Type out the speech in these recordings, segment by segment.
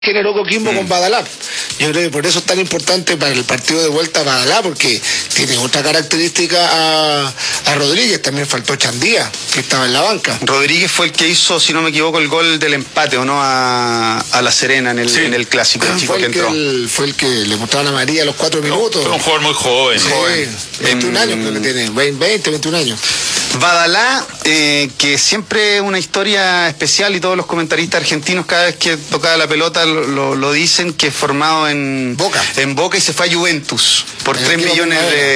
generó Coquimbo con Badalá. Yo creo que por eso es tan importante para el partido de vuelta Badalá, porque tiene otra característica a Rodríguez. También faltó Chandía, que estaba en la banca. Rodríguez fue el que hizo, si no me equivoco, el gol del empate, ¿o no? A La Serena en el clásico. El chico fue el que le mostraron a María a los 4 minutos. Fue un jugador muy joven. Sí, 21 años creo que tiene, 20, 21 años. Badalá, que siempre es una historia especial, y todos los comentaristas argentinos cada vez que tocaba la pelota lo dicen, que es formado en Boca y se fue a Juventus por $3 millones.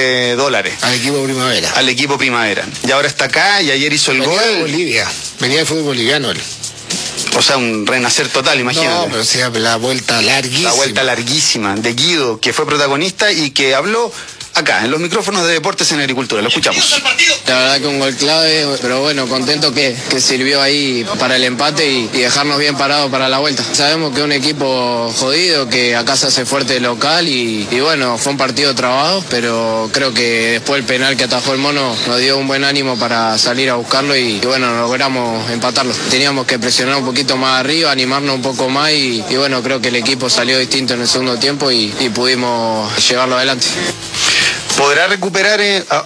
Al equipo Primavera. Al equipo Primavera. Y ahora está acá y ayer hizo el gol. De Bolivia. Venía de fútbol boliviano él. O sea, un renacer total, imagínate. No, pero sí, la vuelta larguísima. La vuelta larguísima de Guido, que fue protagonista y que habló acá, en los micrófonos de Deportes en Agricultura. Lo escuchamos. La verdad que un gol clave, pero bueno, contento que sirvió ahí para el empate y dejarnos bien parados para la vuelta. Sabemos que es un equipo jodido, que acá se hace fuerte local y bueno, fue un partido trabado, pero creo que después el penal que atajó el Mono nos dio un buen ánimo para salir a buscarlo y bueno, logramos empatarlo. Teníamos que presionar un poquito más arriba, animarnos un poco más y bueno, creo que el equipo salió distinto en el segundo tiempo y pudimos llevarlo adelante. ¿Podrá recuperar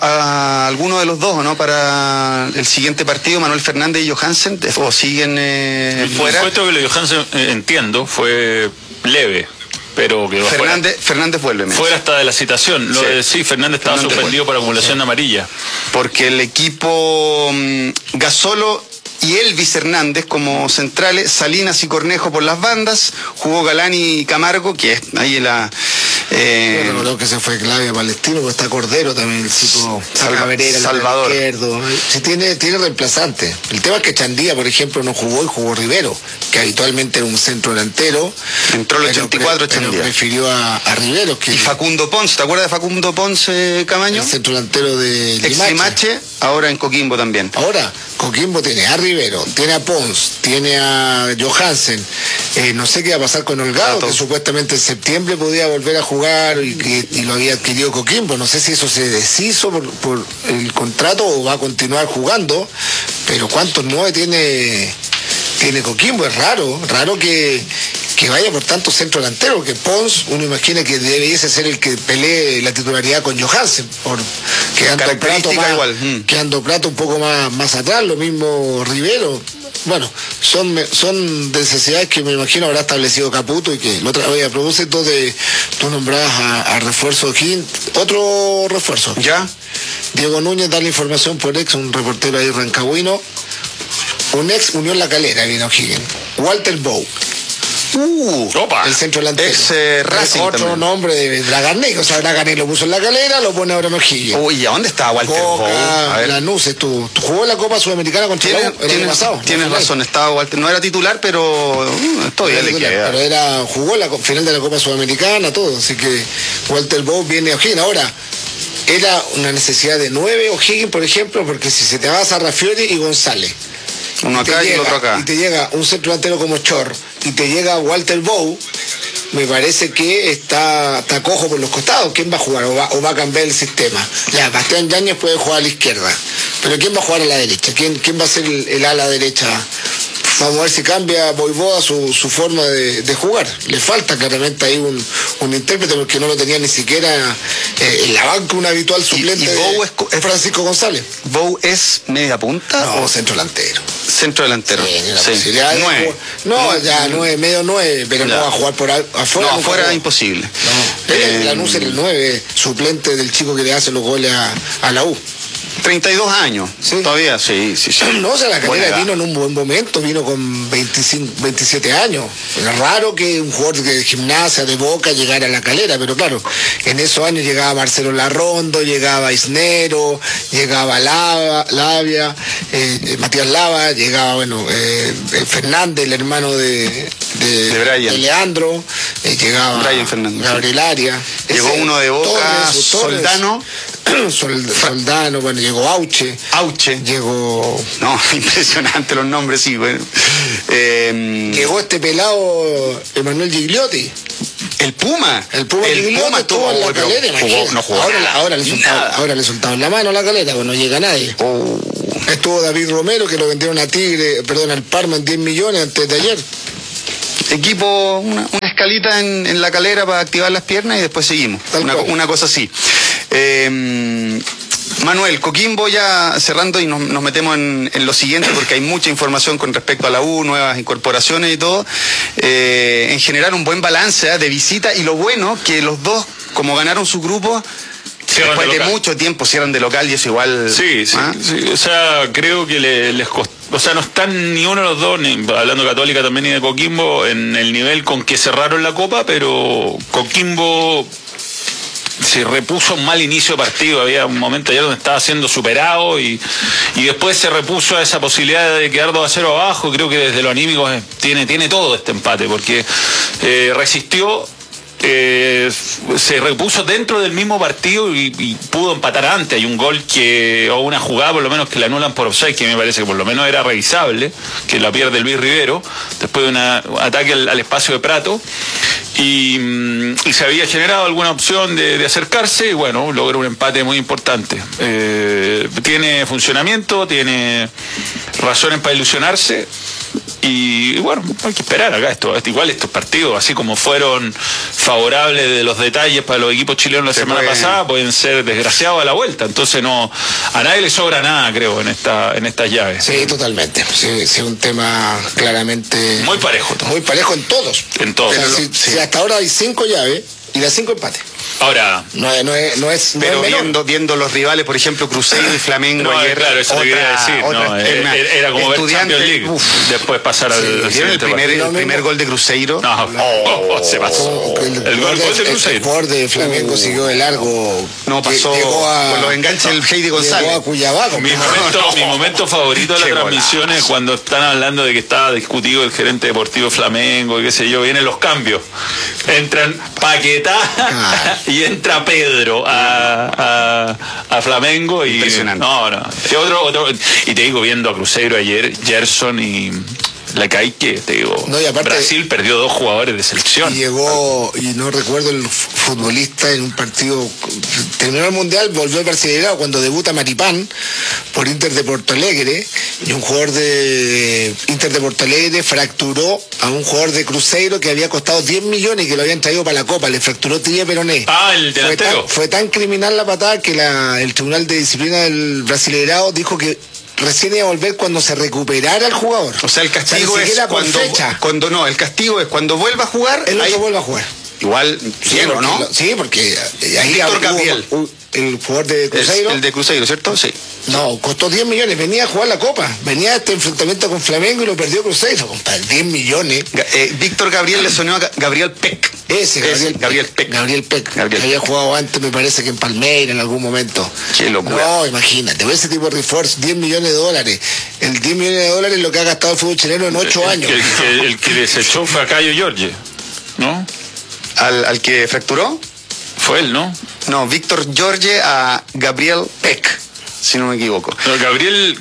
a alguno de los dos, o no, para el siguiente partido, Manuel Fernández y Johansen, o siguen fuera? El puesto que lo de Johansen, entiendo, fue leve, pero quedó Fernández vuelve. Fuera hasta de la citación. Sí, Fernández estaba suspendido por acumulación de amarilla. Porque el equipo Gasolo y Elvis Hernández como centrales, Salinas y Cornejo por las bandas, jugó Galán y Camargo, que es ahí la... Recordó que se fue clave Palestino, porque está Cordero también, el tipo Salvador. Izquierdo. Sí, tiene reemplazante. El tema es que Chandía, por ejemplo, no jugó y jugó Rivero, que habitualmente era un centro delantero. Entró el 84 Chandía. Pero prefirió a Rivero. Y Facundo Ponce, ¿te acuerdas de Facundo Ponce, Camaño? El centro delantero de Limache, ahora en Coquimbo también. Ahora, Coquimbo tiene a Rivero, tiene a Pons, tiene a Johansen. No sé qué va a pasar con Holgado, que supuestamente en septiembre podía volver a jugar y lo había adquirido Coquimbo. No sé si eso se deshizo por el contrato o va a continuar jugando, pero ¿cuántos 9 tiene Coquimbo? Es raro que vaya por tanto centro delantero, porque Pons, uno imagina que debiese ser el que pelee la titularidad con Johansen, quedando Prato un poco más atrás, lo mismo Rivero. Bueno, son necesidades que me imagino habrá establecido Caputo, y que la otra vez, a propósito de, tú nombrabas a refuerzo O'Higgins, otro refuerzo. ¿Ya? Diego Núñez da la información por un reportero ahí rancagüino. Un ex Unión La Calera viene O'Higgins. Walter Bow. El centro delantero. Racing otro también. Nombre de Dragarné, o sea, Dragarné lo puso en La Calera, lo pone ahora en O'Higgins. Uy, ¿a dónde está Walter Bow? Lanús, tú jugó en la Copa Sudamericana contra el año pasado. Tienes razón, estaba Walter, no era titular, pero todavía le queda. Pero jugó la final de la Copa Sudamericana, todo, así que Walter Bow viene a O'Higgins. Ahora, era una necesidad de 9 O'Higgins, por ejemplo, porque si se te vas a Raffiori y González, uno acá y el otro acá, y te llega un centro delantero como Chor, y te llega Walter Bow, me parece que está cojo por los costados. ¿Quién va a jugar? ¿O va a cambiar el sistema? Ya, Bastián Yáñez puede jugar a la izquierda, pero ¿quién va a jugar a la derecha? ¿Quién va a ser el ala derecha? Vamos a ver si cambia Boivoda su forma de jugar. Le falta claramente ahí un intérprete, porque no lo tenía ni siquiera en la banca un habitual suplente. ¿Y Bow es Francisco González? ¿Bow es media punta? No, centro delantero. Centro delantero. Sí. 9. Ya 9, medio 9, pero no va a jugar por afuera. No, afuera imposible. No. Lanús era el 9, suplente del chico que le hace los goles a la U. 32 años, todavía, sí. No, o sea, La Calera vino en un buen momento, vino con 27 años. Es raro que un jugador de Gimnasia, de Boca, llegara a La Calera, pero claro, en esos años llegaba Marcelo Larrondo, llegaba Isnero, llegaba Lavia, Matías Lava, llegaba, Fernández, el hermano de Leandro, llegaba Brian Fernández, Gabriel Arias. Llegó uno de Boca, Soldano. Soldano, llegó Auche. Llegó... No, impresionante los nombres, sí, bueno. Llegó este pelado Emanuel Gigliotti. El Puma Gigliotti estuvo en La Calera, no jugó. Ahora le soltaron la mano a La Calera, no llega nadie. Estuvo David Romero, que lo vendieron al Parma en 10 millones antes de ayer. equipo, una escalita en la calera para activar las piernas y después seguimos. Una cosa así. Manuel, Coquimbo, ya cerrando y nos metemos en lo siguiente porque hay mucha información con respecto a la U, nuevas incorporaciones y todo. En general un buen balance de visita, y lo bueno que los dos, como ganaron su grupo, después de mucho tiempo cierran de local, y eso igual... Sí. O sea, creo que les costó. O sea, no están ni uno de los dos, hablando de Católica también y de Coquimbo, en el nivel con que cerraron la Copa, pero Coquimbo se repuso un mal inicio de partido. Había un momento ayer donde estaba siendo superado y después se repuso a esa posibilidad de quedar 2-0 abajo. Creo que desde lo anímico tiene todo este empate, porque resistió, se repuso dentro del mismo partido y pudo empatar antes. Hay un gol o una jugada por lo menos que la anulan por offside, que me parece que por lo menos era revisable, que la pierde Luis Rivero después de un ataque al espacio de Prato, y se había generado alguna opción de acercarse, y bueno, logró un empate muy importante. Tiene funcionamiento, tiene razones para ilusionarse. Y bueno, hay que esperar acá igual estos partidos, así como fueron favorables de los detalles para los equipos chilenos la semana pasada, pueden ser desgraciados a la vuelta. Entonces a nadie le sobra nada, creo, en estas llaves. Sí, totalmente. Sí, es un tema claramente muy parejo. Muy parejo en todos. En todos. O sea, si hasta ahora hay 5 llaves y las 5 empates. Ahora, pero viendo los rivales, por ejemplo, Cruzeiro y Flamengo ayer. Claro, eso te quería decir. Era como ver Champions League. Después pasar al el primer gol de Cruzeiro. Se pasó. El gol de Cruzeiro. El jugador de Flamengo siguió de largo. No, pasó con los enganches del Heidi González. Llegó a Cuyabá. Mi momento favorito de la transmisión es cuando están hablando de que estaba discutido el gerente deportivo Flamengo y qué sé yo. Vienen los cambios. Entran Paquetá y entra Pedro a Flamengo. Impresionante. Y te digo, viendo a Cruzeiro ayer, Gerson y Lecaique, te digo, aparte, Brasil perdió 2 jugadores de selección. Y llegó, y no recuerdo el futbolista en un partido, terminó el Mundial, volvió al Brasileirao cuando debuta Maripán por Inter de Porto Alegre, y un jugador de Inter de Porto Alegre fracturó a un jugador de Cruzeiro que había costado 10 millones y que lo habían traído para la Copa, le fracturó tibia peroné. El delantero. Fue tan criminal la patada que el Tribunal de Disciplina del Brasileirao dijo que recién iba a volver cuando se recuperara el jugador. O sea, el castigo es el castigo es cuando vuelva a jugar. Él no vuelva a jugar. Igual, ciego, ¿no? Sí, porque ahí Víctor Gabriel. El jugador de Cruzeiro. El de Cruzeiro, ¿cierto? Sí. No, costó 10 millones, venía a jugar la Copa, venía a este enfrentamiento con Flamengo y lo perdió Cruzeiro, compadre, 10 millones. Víctor Gabriel le sonó a Gabriel Peck. Gabriel Peck. Que había jugado antes, me parece que en Palmeiras en algún momento. Qué locura. No, imagínate, ese tipo de refuerzo, 10 millones de dólares. El 10 millones de dólares es lo que ha gastado el fútbol chileno en 8 años. El que desechó fue a Cayo Jorge, ¿no? ¿Al que fracturó? Fue él, ¿no? No, Víctor Jorge a Gabriel Peck, si no me equivoco. No, Gabriel,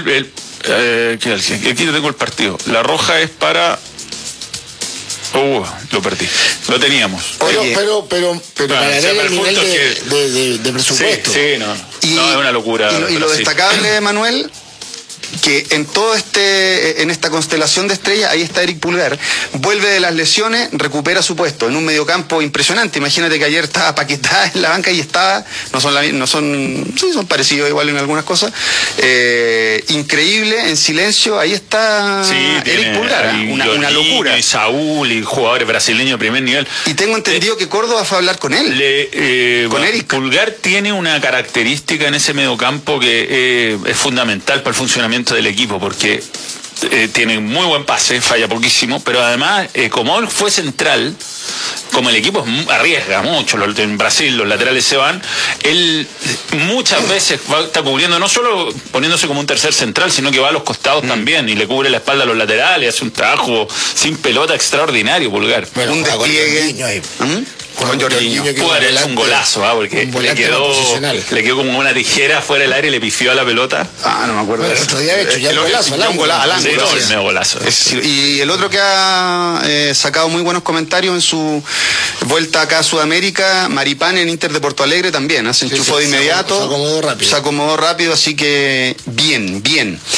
aquí lo tengo el partido. La roja es para... lo perdí. Lo teníamos. Pero para ver el nivel de presupuesto. Sí, no, es una locura. Y lo destacable, Manuel, que en esta constelación de estrellas, ahí está Eric Pulgar, vuelve de las lesiones, recupera su puesto en un mediocampo impresionante. Imagínate que ayer estaba Paquetá en la banca y son parecidos igual en algunas cosas. Increíble, en silencio, ahí está Eric Pulgar, una locura. Y Saúl y jugadores brasileños de primer nivel. Y tengo entendido que Córdoba fue a hablar con él, con Eric. Pulgar tiene una característica en ese mediocampo que es fundamental para el funcionamiento del equipo, porque tiene muy buen pase, falla poquísimo, pero además, como él fue central, como el equipo arriesga mucho, en Brasil los laterales se van, él muchas veces está cubriendo, no solo poniéndose como un tercer central, sino que va a los costados también y le cubre la espalda a los laterales, hace un trabajo sin pelota extraordinario, Pulgar. Bueno, un despliegue. Con Jorginho. Pudo haber hecho un golazo, porque le quedó como una tijera fuera del aire y le pifió a la pelota. No me acuerdo. Bueno, el otro día había hecho ya un golazo al ángulo. Golazo. Y el otro que ha sacado muy buenos comentarios en su vuelta acá a Sudamérica, Maripán en Inter de Porto Alegre también, se enchufó de inmediato. Se acomodó rápido. Así que bien.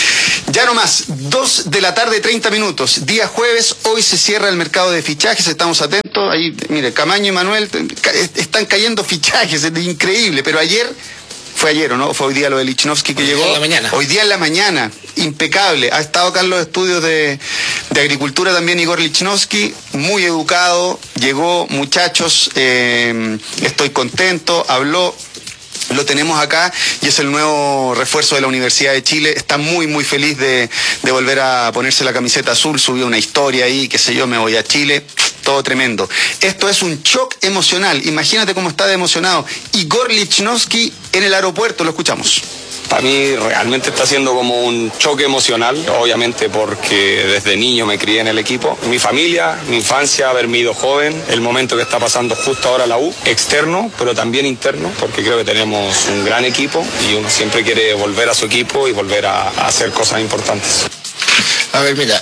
Ya no más, 2 de la tarde, 30 minutos, día jueves, hoy se cierra el mercado de fichajes, estamos atentos, ahí, mire, Camaño y Manuel, están cayendo fichajes, es increíble, pero fue ayer, ¿o no? Fue hoy día lo de Lichnowsky que llegó. Hoy día en la mañana, impecable. Ha estado acá en los estudios de agricultura también Igor Lichnowsky, muy educado, llegó, muchachos, estoy contento, habló. Lo tenemos acá y es el nuevo refuerzo de la Universidad de Chile. Está muy, muy feliz de volver a ponerse la camiseta azul. Subió una historia ahí, qué sé yo, me voy a Chile. Todo tremendo. Esto es un shock emocional. Imagínate cómo está de emocionado Igor Lichnowsky en el aeropuerto. Lo escuchamos. Para mí realmente está siendo como un choque emocional, obviamente porque desde niño me crié en el equipo. Mi familia, mi infancia, haberme ido joven, el momento que está pasando justo ahora la U, externo, pero también interno, porque creo que tenemos un gran equipo y uno siempre quiere volver a su equipo y volver a hacer cosas importantes. A ver, mira,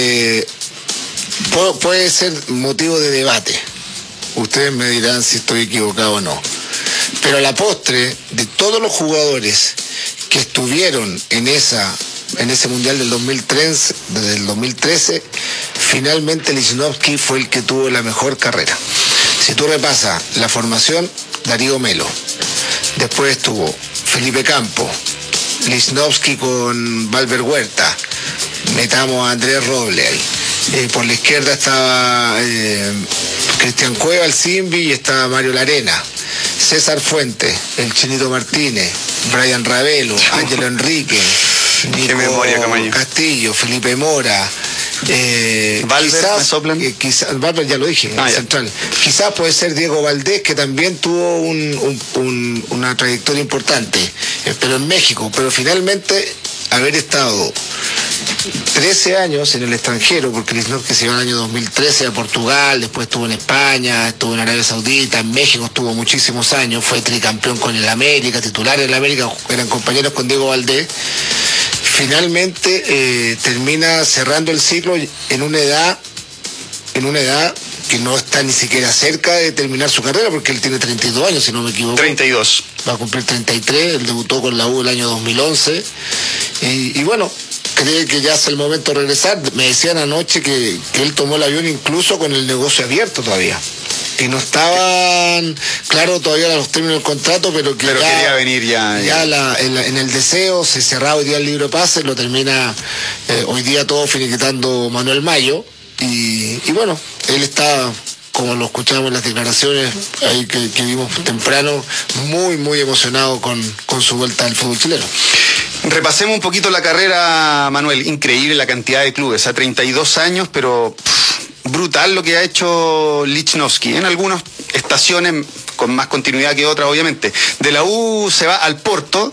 puede ser motivo de debate. Ustedes me dirán si estoy equivocado o no. Pero a la postre, de todos los jugadores que estuvieron en ese Mundial del 2013, desde el 2013, finalmente Lichnowsky fue el que tuvo la mejor carrera. Si tú repasas la formación, Darío Melo, después estuvo Felipe Campo, Lichnowsky con Valver Huerta, metamos a Andrés Robles ahí. Por la izquierda estaba Cristian Cueva, el Simbi, y estaba Mario Larena. César Fuentes, el Chinito Martínez, Brian Ravelo, Ángelo Enrique, Nico Castillo, Felipe Mora, Valver ya lo dije, central. Quizás puede ser Diego Valdés, que también tuvo una trayectoria importante, pero en México, pero finalmente haber estado 13 años en el extranjero, porque Lichnowsky se iba en el año 2013 a Portugal, después estuvo en España, estuvo en Arabia Saudita, en México estuvo muchísimos años, fue tricampeón con el América, titular en el América, eran compañeros con Diego Valdés. Finalmente termina cerrando el ciclo en una edad que no está ni siquiera cerca de terminar su carrera, porque él tiene 32 años, si no me equivoco. 32. Va a cumplir 33, él debutó con la U el año 2011, y bueno, cree que ya es el momento de regresar. Me decían anoche que él tomó el avión incluso con el negocio abierto todavía, que no estaban claro todavía los términos del contrato, pero ya quería venir ya en el deseo. Se cerraba hoy día el libro de pases, lo termina hoy día todo finiquitando Manuel Mayo, y bueno, él está, como lo escuchamos en las declaraciones ahí que vimos temprano, muy, muy emocionado con su vuelta al fútbol chileno. Repasemos un poquito la carrera, Manuel. Increíble la cantidad de clubes, a 32 años, pero brutal lo que ha hecho Lichnowsky. En algunas estaciones con más continuidad que otras, obviamente. De la U se va al Porto,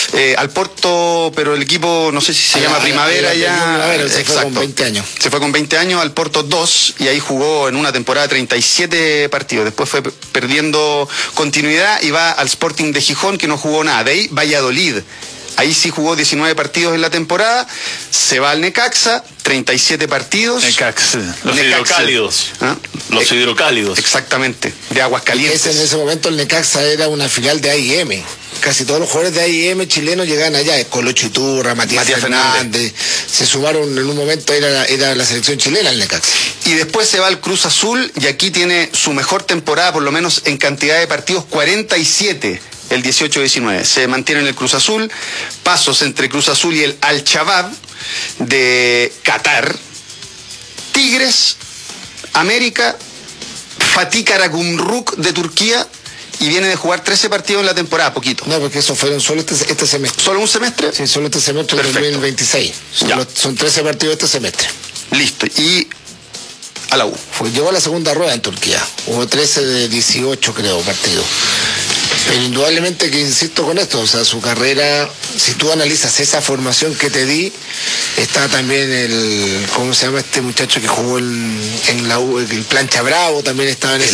pero el equipo, no sé si se llama Primavera ya. Se fue con 20 años. Se fue con 20 años al Porto 2 y ahí jugó en una temporada 37 partidos. Después fue perdiendo continuidad y va al Sporting de Gijón, que no jugó nada. De ahí Valladolid. Ahí sí jugó 19 partidos en la temporada, se va al Necaxa, 37 partidos. Necaxa, los hidrocálidos. ¿Ah? Los hidrocálidos. Exactamente, de Aguascalientes. En ese momento el Necaxa era una filial de AIM. Casi todos los jugadores de AIM chilenos llegaban allá, Colocho Iturra, Matías Fernández. Se sumaron en un momento, era la selección chilena el Necaxa. Y después se va al Cruz Azul y aquí tiene su mejor temporada, por lo menos en cantidad de partidos, 47. El 18-19. Se mantiene en el Cruz Azul, pasos entre Cruz Azul y el Al-Shabaab de Qatar, Tigres, América, Fatih Karagümrük de Turquía, y viene de jugar 13 partidos en la temporada, poquito. No, porque esos fueron solo este semestre. ¿Solo un semestre? Sí, solo este semestre del 2026. Son 13 partidos este semestre. Listo. Y a la U. Llegó a la segunda rueda en Turquía. Hubo 13 de 18, creo, partidos. Pero indudablemente que insisto con esto, o sea, su carrera, si tú analizas esa formación que te di, está también ¿cómo se llama este muchacho que jugó en la U? El Plancha Bravo también estaba en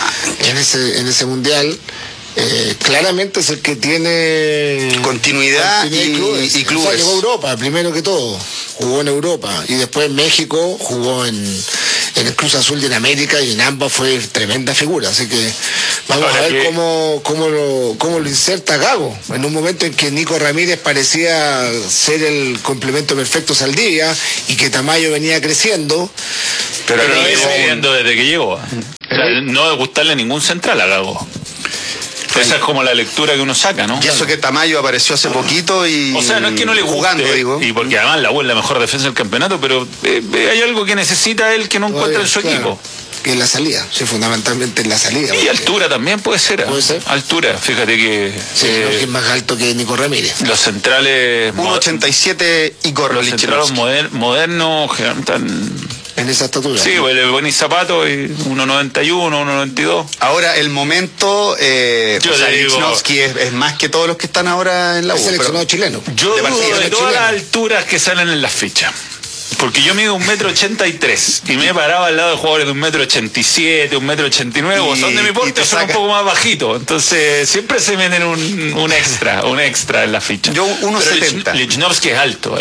ese mundial. Claramente es el que tiene continuidad y clubes. O sea, llegó a Europa, primero que todo. Jugó en Europa y después en México, jugó en en el Cruz Azul y en América, y en ambas fue tremenda figura, así que vamos a ver cómo lo inserta Gago, en un momento en que Nico Ramírez parecía ser el complemento perfecto a Saldivia, y que Tamayo venía creciendo, pero viene viendo desde que llegó. O sea, no de gustarle ningún central a Gago. Esa es como la lectura que uno saca, ¿no? Y eso que Tamayo apareció hace poquito y... O sea, no es que no le guste, jugando, digo. Y porque además la U es la mejor defensa del campeonato, pero hay algo que necesita él que no encuentra en su equipo. Que es la salida, sí, fundamentalmente en la salida. Y altura también puede ser. Puede ser. Altura, fíjate que... Sí, que es más alto que Nico Ramírez. Los centrales... 1.87 y corre. Los centrales modernos están... En esa estatura. Sí, pues le pones zapatos y 1.91, 1.92. Ahora, el momento, Lichnowsky es más que todos los que están ahora en la U. Es seleccionado chileno. Yo dudo de todas las alturas que salen en las fichas. Porque yo mido 1,83 m y me he parado al lado de jugadores de 1,87 m, 1,89 m, o son de mi porte o son un poco más bajitos. Entonces siempre se meten un extra en la ficha. Yo 1,70. Lichnowsky es alto.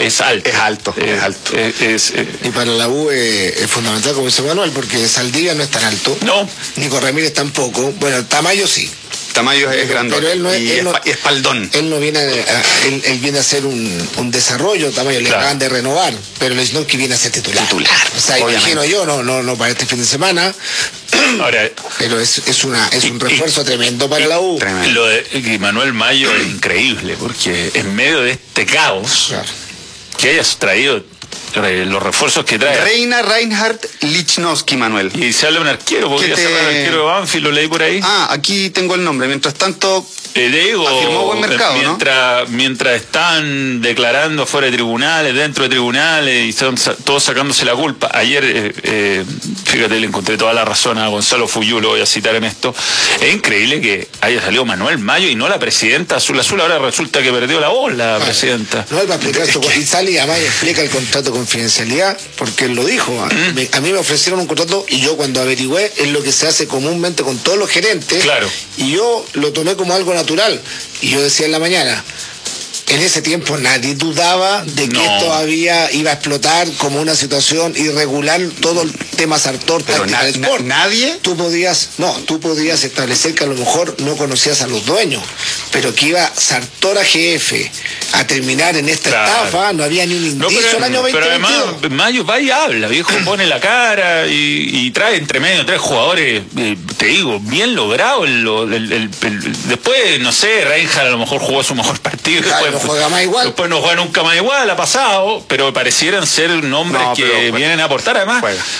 Y para la U es fundamental, como dice Manuel, porque Saldivia no es tan alto. No. Nico Ramírez tampoco. Bueno, Tamayo sí. Tamayo es grande, pero él no y espaldón. Él no viene él viene a hacer un desarrollo. Tamayo le acaban de renovar, pero Lichnowsky viene a ser titular. O sea, imagino yo, no para este fin de semana. Ahora, pero es un refuerzo tremendo para la U. Lo de Manuel Mayo es increíble, porque en medio de este caos, que hayas traído los refuerzos que trae. Reina Reinhard Lichnowsky, Manuel. Y se habla de un arquero, podría ser el arquero de Banfield, lo leí por ahí. Aquí tengo el nombre. Mientras tanto, digo, afirmó buen mercado, mientras están declarando fuera de tribunales, dentro de tribunales, y están todos sacándose la culpa. Ayer, fíjate, le encontré toda la razón a Gonzalo Fuyú, lo voy a citar en esto. Es increíble que haya salido Manuel Mayo y no la presidenta Azul. Ahora resulta que perdió la voz la presidenta. No, él va a explicar esto. Y sale y además explica el contrato de confidencialidad, porque él lo dijo. A mí me ofrecieron un contrato, y yo cuando averigüé, es lo que se hace comúnmente con todos los gerentes. Claro. Y yo lo tomé como algo natural. Y yo decía en la mañana, en ese tiempo nadie dudaba de que esto iba a explotar como una situación irregular, todo el tema Sartor, táctica Sport. ¿Nadie? Tú podías establecer que a lo mejor no conocías a los dueños, pero que iba Sartor AGF a terminar en esta estafa, no había ni un indicio el año 2022. Pero además, Mayo va y habla, viejo, pone la cara y trae entre medio 3 jugadores, te digo, bien logrados. Después, no sé, Reinhardt a lo mejor jugó su mejor partido. No juega más igual. Después no juega nunca más igual, ha pasado, pero parecieran ser nombres que vienen a aportar. Además,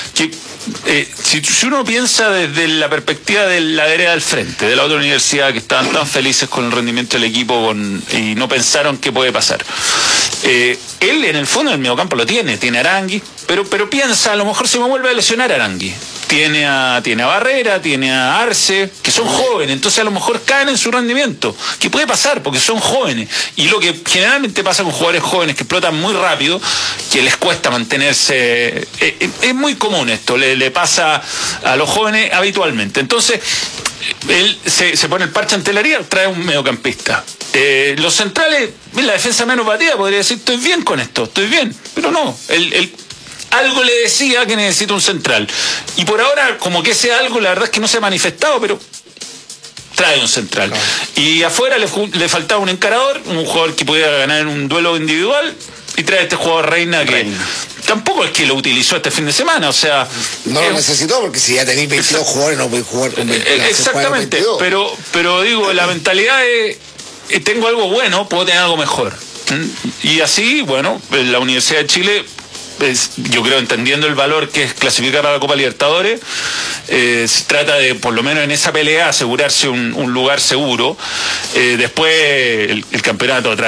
si uno piensa desde la perspectiva de la vereda al frente, de la otra universidad, que estaban tan felices con el rendimiento del equipo y no pensaron qué puede pasar. Él en el fondo del mediocampo lo tiene Arangui, pero piensa, a lo mejor se me vuelve a lesionar Arangui. Tiene a Barrera, tiene a Arce, que son jóvenes, entonces a lo mejor caen en su rendimiento, que puede pasar porque son jóvenes, y lo que generalmente pasa con jugadores jóvenes que explotan muy rápido, que les cuesta mantenerse, es muy común esto, le pasa a los jóvenes habitualmente. Entonces él se pone el parche ante la herida, trae un mediocampista. Los centrales, la defensa menos batida, podría decir, estoy bien con esto, estoy bien, pero no, algo le decía que necesita un central. Y por ahora, como que ese algo, la verdad es que no se ha manifestado, pero trae un central. Y afuera le faltaba un encarador, un jugador que pudiera ganar en un duelo individual, y trae a este jugador Reina que tampoco es que lo utilizó este fin de semana, o sea... No lo necesitó, porque si ya tenéis 22 jugadores no podéis jugar con 22. Exactamente, pero digo, la mentalidad es, tengo algo bueno, puedo tener algo mejor. Y así, bueno, la Universidad de Chile... yo creo, entendiendo el valor que es clasificar a la Copa Libertadores, se trata de, por lo menos en esa pelea, asegurarse un lugar seguro. Después el campeonato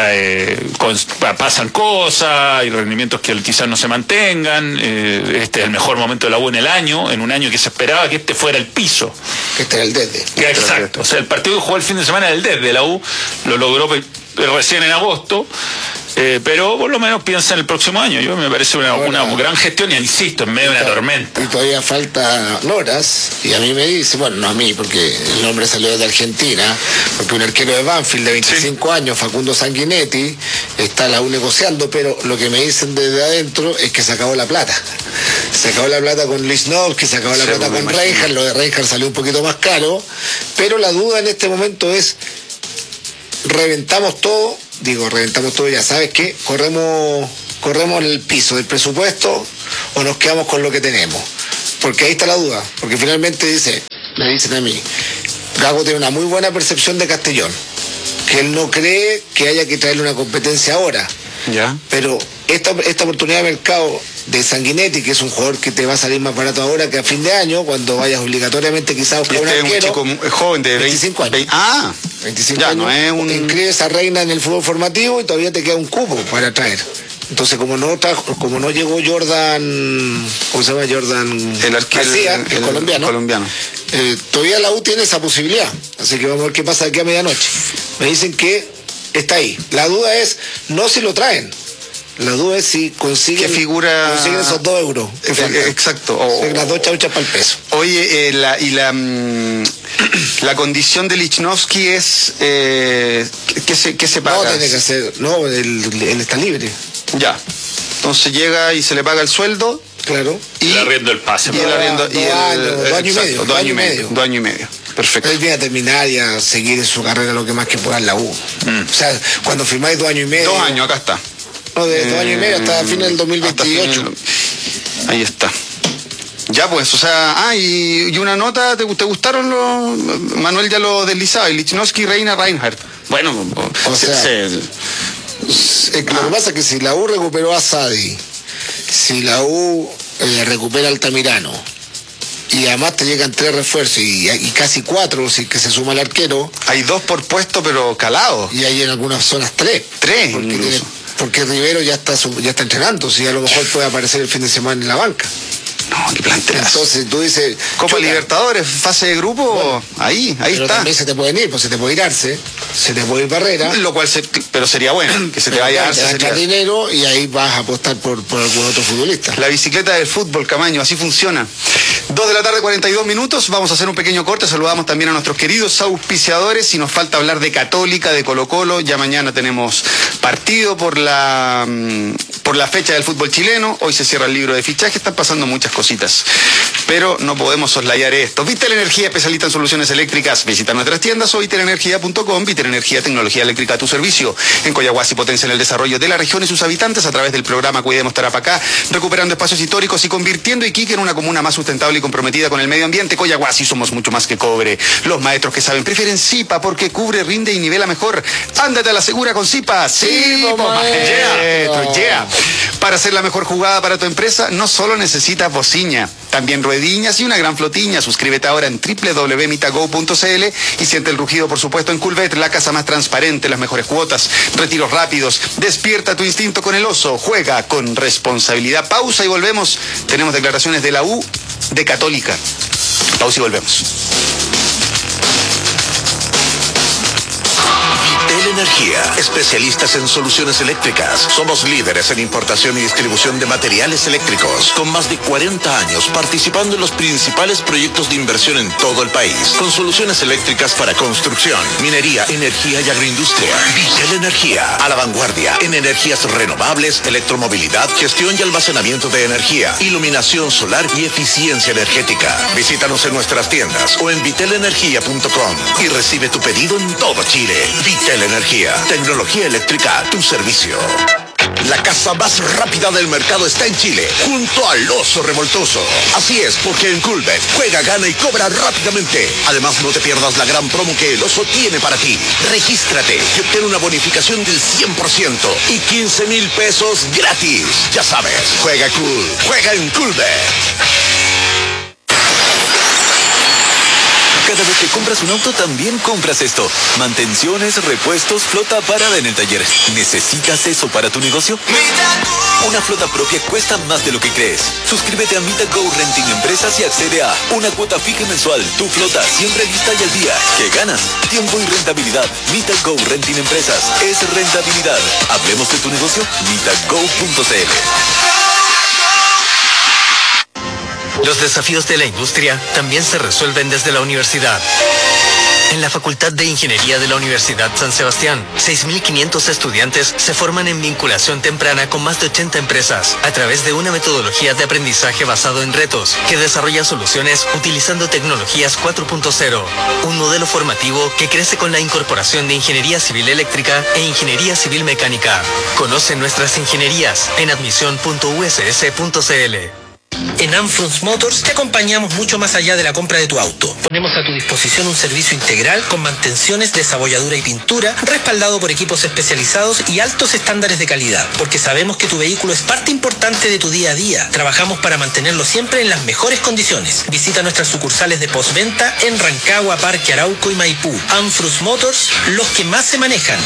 pasan cosas, hay rendimientos que quizás no se mantengan. Este es el mejor momento de la U en el año, en un año que se esperaba que este fuera el piso. Que este era el desde. Exacto. O sea, el partido que jugó el fin de semana del desde la U lo logró recién en agosto. Pero por lo menos piensa en el próximo año. Yo me parece una gran gestión, y insisto, en medio de una tormenta. Y todavía falta horas, y a mí me dice, bueno, no a mí, porque el nombre salió de Argentina, porque un arquero de Banfield de 25 años, Facundo Sanguinetti, está la U negociando, pero lo que me dicen desde adentro es que se acabó la plata. Se acabó la plata con Lichnowsky, que se acabó la plata con Reinhardt, lo de Reinhardt salió un poquito más caro, pero la duda en este momento es, reventamos todo, ya sabes que corremos el piso del presupuesto o nos quedamos con lo que tenemos, porque ahí está la duda, porque finalmente me dicen a mí, Gago tiene una muy buena percepción de Castellón, que él no cree que haya que traerle una competencia ahora, pero esta oportunidad de mercado de Sanguinetti, que es un jugador que te va a salir más barato ahora que a fin de año, cuando vayas obligatoriamente quizás a buscar un arquero. Un chico joven de 25 años. 25 ya, años. No es Te inscribes a Reina en el fútbol formativo y todavía te queda un cupo para traer. Entonces, como no llegó Jordan, ¿cómo se llama? Jordan García, que es colombiano. Todavía la U tiene esa posibilidad. Así que vamos a ver qué pasa de aquí a medianoche. Me dicen que está ahí. La duda es no si lo traen. La duda es si consiguen esos 2 euros. Exacto. Las 2 chauchas para el peso. Oye, la condición de Lichnowsky es ¿qué se paga? No, tiene que hacer. No, él está libre. Ya. Entonces llega y se le paga el sueldo. Claro. Y el arriendo del pase. Y el arriendo. 2 años y medio. 2 años y medio. Perfecto. Él viene a terminar y a seguir en su carrera lo que más que pueda en la U. O sea, cuando firmáis 2 años y medio. 2 años, acá está. No, de 2 años y medio hasta fin del 2028. Ahí está. Ya pues, o sea, y una nota, ¿te gustaron los? Manuel ya lo deslizaba, Lichnowsky, Reina, Reinhardt. Bueno, lo que pasa es que si la U recuperó a Sadi, si la U recupera a Altamirano, y además te llegan 3 refuerzos y casi 4 si que se suma el arquero. Hay 2 por puesto, pero calados. Y hay en algunas zonas 3. 3 porque Rivero ya está entrenando, si a lo mejor puede aparecer el fin de semana en la banca. No, qué plantelazo. Entonces tú dices... Copa Libertadores, fase de grupo, bueno, ahí pero está. También se te pueden ir, pues se te puede ir Arce, se te puede ir Barrera. Lo cual pero sería bueno, que se te vaya Arce. Te dinero y ahí vas a apostar por algún otro futbolista. La bicicleta del fútbol, Camaño, así funciona. 2:42 p.m, vamos a hacer un pequeño corte, saludamos también a nuestros queridos auspiciadores, y nos falta hablar de Católica, de Colo-Colo, ya mañana tenemos partido por la fecha del fútbol chileno, hoy se cierra el libro de fichaje, están pasando muchas cositas, pero no podemos soslayar esto. Vitel Energía, especialista en soluciones eléctricas, visita nuestras tiendas o vitelenergia.com. Vitel Energía, tecnología eléctrica a tu servicio. En Coyahuasi potencia en el desarrollo de la región y sus habitantes a través del programa Cuidemos Tarapacá, recuperando espacios históricos y convirtiendo Iquique en una comuna más sustentable y comprometida con el medio ambiente. Coyahuasi, somos mucho más que cobre. Los maestros que saben prefieren Zipa porque cubre, rinde y nivela mejor. Ándate a la segura con Zipa. Sí, maestro, yeah. Para hacer la mejor jugada para tu empresa, no solo necesitas bociña, también ruediñas y una gran flotiña. Suscríbete ahora en www.mitago.cl y siente el rugido, por supuesto, en Coolbet, la casa más transparente, las mejores cuotas, retiros rápidos. Despierta tu instinto con el oso, juega con responsabilidad. Pausa y volvemos. Tenemos declaraciones de la U, de Católica. Pausa y volvemos. Energía, especialistas en soluciones eléctricas. Somos líderes en importación y distribución de materiales eléctricos, con más de 40 años participando en los principales proyectos de inversión en todo el país, con soluciones eléctricas para construcción, minería, energía y agroindustria. Vitel Energía, a la vanguardia en energías renovables, electromovilidad, gestión y almacenamiento de energía, iluminación solar y eficiencia energética. Visítanos en nuestras tiendas o en vitelenergia.com y recibe tu pedido en todo Chile. Vitel Energía, tecnología eléctrica a tu servicio. La casa más rápida del mercado está en Chile, junto al Oso Revoltoso. Así es, porque en Coolbet juega, gana y cobra rápidamente. Además, no te pierdas la gran promo que el Oso tiene para ti. Regístrate y obtén una bonificación del 100% y 15,000 pesos gratis. Ya sabes, juega cool, juega en Coolbet. Cada vez que compras un auto también compras esto. Mantenciones, repuestos, flota parada en el taller. ¿Necesitas eso para tu negocio? Una flota propia cuesta más de lo que crees. Suscríbete a Mita Go Renting Empresas y accede a una cuota fija mensual. Tu flota siempre lista y al día. ¿Qué ganas? Tiempo y rentabilidad. Mita Go Renting Empresas es rentabilidad. Hablemos de tu negocio. mitago.cl. Los desafíos de la industria también se resuelven desde la universidad. En la Facultad de Ingeniería de la Universidad San Sebastián, 6.500 estudiantes se forman en vinculación temprana con más de 80 empresas a través de una metodología de aprendizaje basado en retos que desarrolla soluciones utilizando tecnologías 4.0, un modelo formativo que crece con la incorporación de ingeniería civil eléctrica e ingeniería civil mecánica. Conoce nuestras ingenierías en admisión.uss.cl. En Anfrunz Motors te acompañamos mucho más allá de la compra de tu auto. Ponemos a tu disposición un servicio integral con mantenciones, desabolladura y pintura, respaldado por equipos especializados y altos estándares de calidad, porque sabemos que tu vehículo es parte importante de tu día a día. Trabajamos para mantenerlo siempre en las mejores condiciones. Visita nuestras sucursales de postventa en Rancagua, Parque Arauco y Maipú. Anfrunz Motors, los que más se manejan.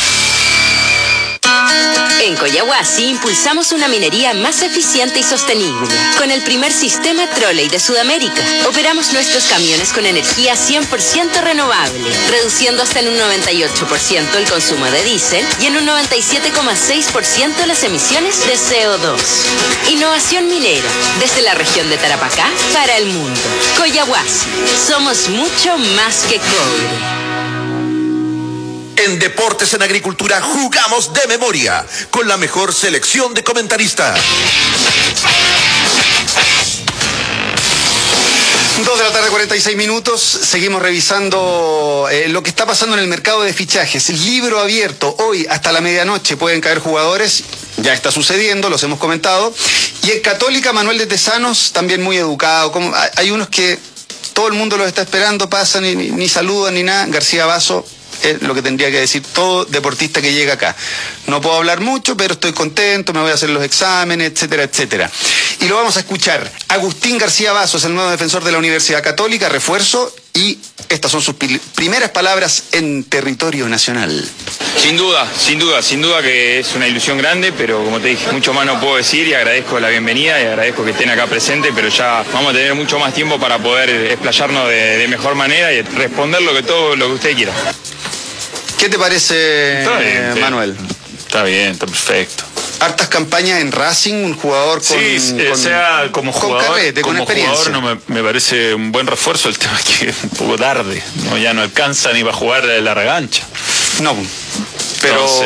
En Coyahuasi impulsamos una minería más eficiente y sostenible. Con el primer sistema trolley de Sudamérica, operamos nuestros camiones con energía 100% renovable, reduciendo hasta en un 98% el consumo de diésel y en un 97,6% las emisiones de CO2. Innovación minera, desde la región de Tarapacá para el mundo. Coyahuasi, somos mucho más que cobre. En Deportes en Agricultura jugamos de memoria, con la mejor selección de comentaristas. 2:46 PM. Seguimos revisando lo que está pasando en el mercado de fichajes. Libro abierto. Hoy hasta la medianoche pueden caer jugadores. Ya está sucediendo, los hemos comentado. Y en Católica, Manuel de Tesanos, también muy educado. Hay unos que todo el mundo los está esperando, pasan y ni saludan ni nada. García Basso es lo que tendría que decir todo deportista que llega acá. No puedo hablar mucho, pero estoy contento, me voy a hacer los exámenes, etcétera, etcétera. Y lo vamos a escuchar. Agustín García Basso es el nuevo defensor de la Universidad Católica, refuerzo, y estas son sus primeras palabras en territorio nacional. Sin duda que es una ilusión grande, pero como te dije, mucho más no puedo decir, y agradezco la bienvenida y agradezco que estén acá presentes, pero ya vamos a tener mucho más tiempo para poder explayarnos de mejor manera y responder todo lo que usted quiera. ¿Qué te parece, Manuel? Está bien, está perfecto. Hartas campañas en Racing, un jugador como jugador, con experiencia. Jugador me parece un buen refuerzo. El tema es que es un poco tarde, ya no alcanza ni para jugar la revancha. No, pero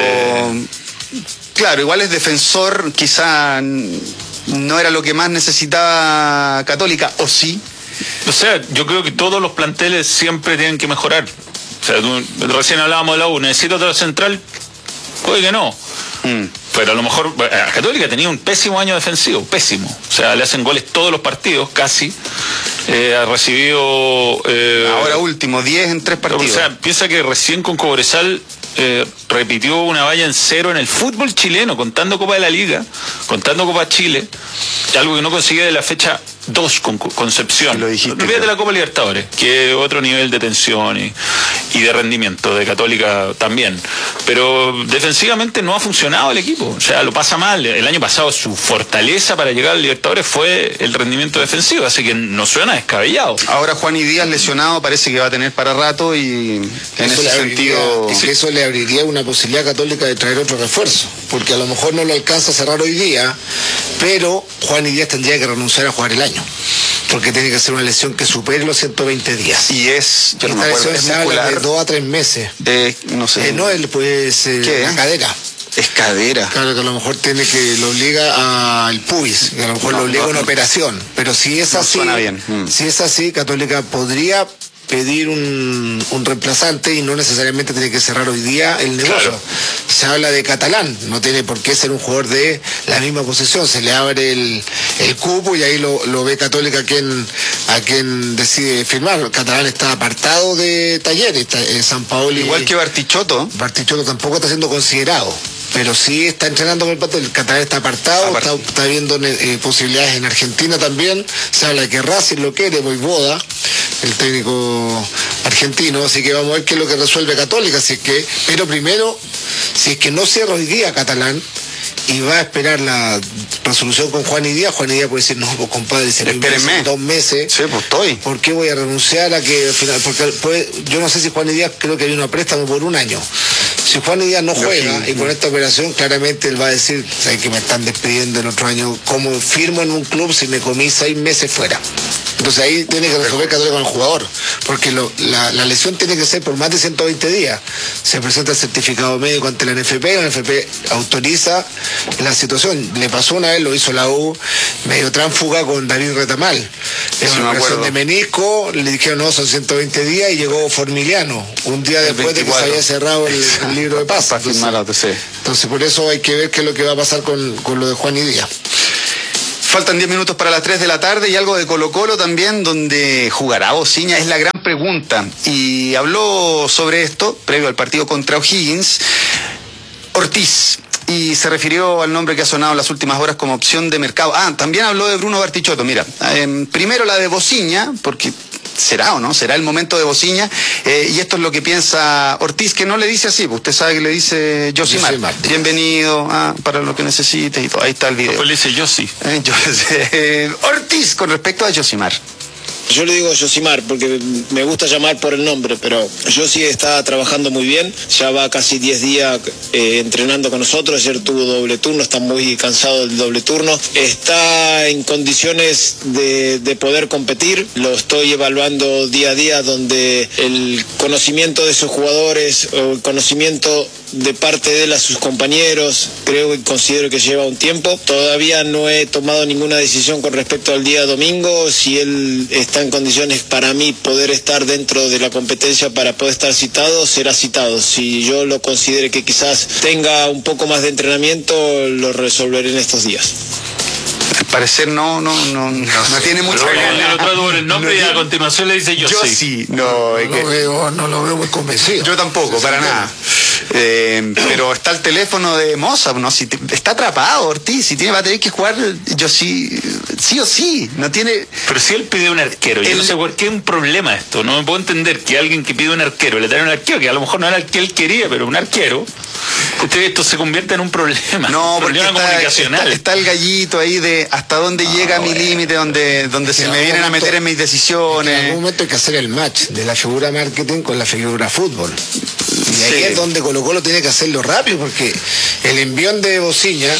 claro, igual es defensor, quizá no era lo que más necesitaba Católica, ¿o sí? O sea, yo creo que todos los planteles siempre tienen que mejorar. O sea, recién hablábamos de la U, ¿necesita otra central? Puede que no. Pero a lo mejor Católica tenía un pésimo año defensivo, pésimo. O sea, le hacen goles todos los partidos, casi. Ha recibido... ahora último, 10 en 3 partidos. O sea, piensa que recién con Cobresal repitió una valla en 0 en el fútbol chileno, contando Copa de la Liga, contando Copa Chile, algo que no consigue de la fecha 2 con Concepción. Lo dijiste. Olvídate de la Copa Libertadores, que es otro nivel de tensión y de rendimiento, de Católica también. Pero defensivamente no ha funcionado el equipo, o sea, lo pasa mal. El año pasado su fortaleza para llegar al Libertadores fue el rendimiento defensivo, así que no suena descabellado. Ahora Juan y Díaz lesionado parece que va a tener para rato, y en ese sentido... Es que eso le abriría una posibilidad a Católica de traer otro refuerzo, porque a lo mejor no lo alcanza a cerrar hoy día, pero Juan y Díaz tendría que renunciar a jugar el año, porque tiene que ser una lesión que supere los 120 días. Y es... Esta lesión se habla de 2 a 3 meses. No sé. La cadera. Es cadera. Claro, que a lo mejor lo obliga al pubis, que a lo mejor lo obliga a una operación. Pero si es así, suena bien. Si es así, Católica podría pedir un reemplazante y no necesariamente tiene que cerrar hoy día el negocio. Claro. Se habla de Catalán, no tiene por qué ser un jugador de la misma posición, se le abre el cupo y ahí lo ve Católica a quien decide firmar. Catalán está apartado de Talleres, San Paoli. Igual que Bartichotto. Bartichotto tampoco está siendo considerado, pero sí está entrenando con el Pato. El Catalán está apartado, está viendo posibilidades en Argentina también. Se habla de que Racing lo quiere, Voivoda, el técnico argentino, así que vamos a ver qué es lo que resuelve Católica, pero primero, si es que no cierra hoy día Catalán y va a esperar la resolución con Juan y Díaz puede decir, no, pues compadre, si espérenme 2 meses, sí, pues estoy. ¿Por qué voy a renunciar a que al final? Porque yo no sé si Juan y Díaz creo que hay una préstamo por 1 año. Si Juan y Díaz no juega y con esta operación, claramente él va a decir, ¿sabes que me están despidiendo el otro año? ¿Cómo firmo en un club si me comí 6 meses fuera? Entonces ahí tiene que resolver Católica con el jugador, porque la lesión tiene que ser por más de 120 días. Se presenta el certificado médico ante la NFP autoriza la situación. Le pasó una vez, lo hizo la U, medio tránfuga con David Retamal. Es una operación de menisco, le dijeron no, son 120 días y llegó Formiliano, un día después de que se había cerrado el libro de paz. Entonces por eso hay que ver qué es lo que va a pasar con lo de Juan y Díaz. Faltan 10 minutos para las 3 de la tarde y algo de Colo-Colo también, donde jugará Bociña, es la gran pregunta. Y habló sobre esto, previo al partido contra O'Higgins, Ortiz, y se refirió al nombre que ha sonado en las últimas horas como opción de mercado. También habló de Bruno Bartichotto. Mira, primero la de Bociña, porque será o no, será el momento de Bociña, y esto es lo que piensa Ortiz, que no le dice así, usted sabe que le dice Josimar, bienvenido, para lo que necesite y todo, ahí está el video. Después le dice Yossi. Ortiz, con respecto a Josimar. Yo le digo Josimar porque me gusta llamar por el nombre, pero Josi está trabajando muy bien, ya va casi 10 días entrenando con nosotros, ayer tuvo doble turno, está muy cansado del doble turno, está en condiciones de poder competir, lo estoy evaluando día a día, donde el conocimiento de sus jugadores o el conocimiento de parte de él a sus compañeros, creo y considero que lleva un tiempo. Todavía no he tomado ninguna decisión con respecto al día domingo, si él está en condiciones para mí poder estar dentro de la competencia para poder estar citado, será citado. Si yo lo considere que quizás tenga un poco más de entrenamiento, lo resolveré en estos días. Al parecer no tiene mucho que ver. Lo trato por el nombre y a continuación le dice yo sí. No lo veo muy convencido. Yo tampoco, para nada. Pero está el teléfono de Moza, ¿no? Si está atrapado Ortiz, va a tener que jugar yo sí o sí, no tiene. Pero si él pide un arquero, yo no sé por qué es un problema esto, no me puedo entender que alguien que pide un arquero, le trae un arquero, que a lo mejor no era el que él quería, pero un arquero, esto se convierte en un problema. No, un problema comunicacional. Está el gallito ahí de hasta dónde llega mi límite, donde se me vienen a meter en mis decisiones. En algún momento hay que hacer el match de la figura marketing con la figura fútbol. Y ahí es donde Colo-Colo tiene que hacerlo rápido, porque el envión de Bociña,